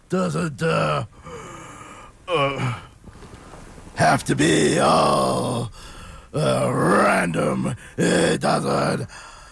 doesn't have to be all random. It doesn't.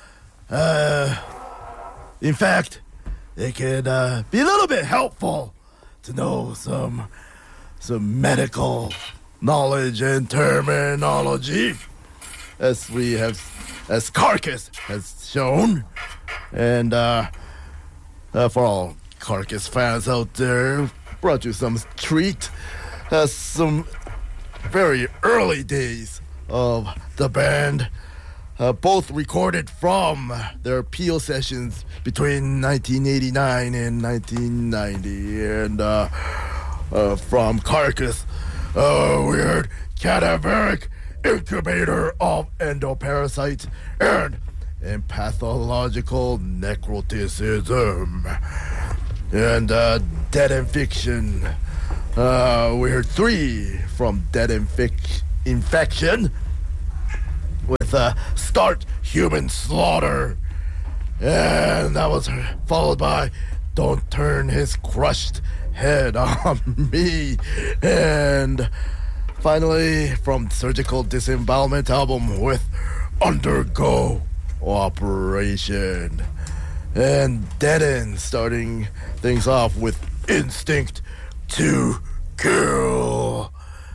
In fact, it can be a little bit helpful to know some medical knowledge and terminology, as Carcass has shown. And for all Carcass fans out there, brought you some treat. Some very early days of the band, both recorded from their Peel sessions between 1989 and 1990. And from Carcass, we heard Cadaveric Incubator of Endoparasites and Pathological Necroticism. And Dead Infection. We heard 3 from Dead Infection with Start Human Slaughter. And that was followed by Don't Turn His Crushed Head on Me. And finally, from Surgical Disembowelment album with Undergo Operation. And Dead End starting things off with Instinct to Kill.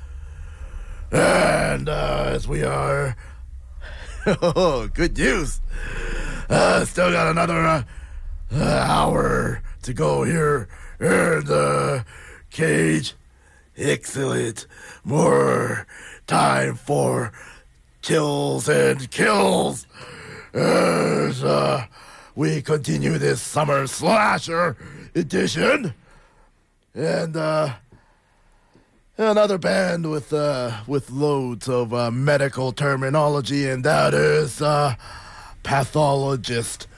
And as we are... good news. Still got another hour to go here in the cage. Excellent. More time for chills and kills as we continue this summer slasher edition. And another band with loads of medical terminology, and that is Pathologist.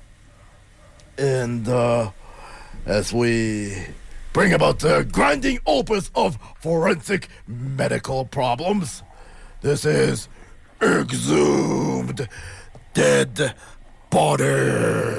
And as we bring about the grinding opus of forensic medical problems, this is Exhumed Dead Body.